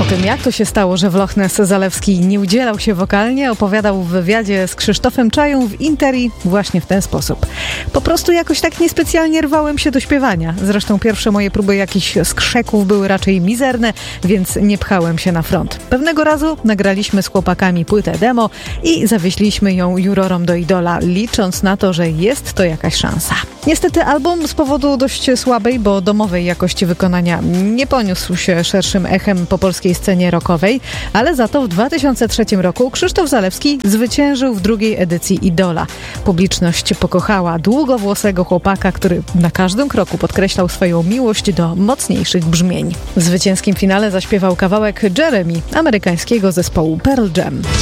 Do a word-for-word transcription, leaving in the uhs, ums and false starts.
tym, jak to się stało, że w Loch Ness Zalewski nie udzielał się wokalnie, opowiadał w wywiadzie z Krzysztofem Czają w Interi właśnie w ten sposób. Po prostu jakoś tak niespecjalnie rwałem się do śpiewania. Zresztą pierwsze moje próby jakichś skrzeków były raczej mizerne, więc nie pchałem się na front. Pewnego razu nagraliśmy z chłopakami płytę demo i zawieźliśmy ją jurorom do Idola, licząc na to, że jest to jakaś szansa. Niestety album z powodu dość słabej, bo domowej jakości wykonania nie poniósł się szerszym echem po polskiej scenie rockowej, ale za to w dwa tysiące trzecim roku Krzysztof Zalewski zwyciężył w drugiej edycji Idola. Publiczność pokochała długowłosego chłopaka, który na każdym kroku podkreślał swoją miłość do mocniejszych brzmień. W zwycięskim finale zaśpiewał kawałek Jeremy amerykańskiego zespołu Pearl Jam.